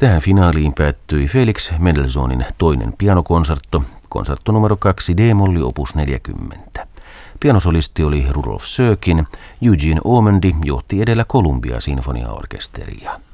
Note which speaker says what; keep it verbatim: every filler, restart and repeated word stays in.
Speaker 1: Tähän finaaliin päättyi Felix Mendelssohnin toinen pianokonsertto, konsertto numero kaksi D-molli opus neljäkymmentä. Pianosolisti oli Rudolf Sökin, Eugene Ormandy johti edellä Columbia Sinfoniaorkesteria.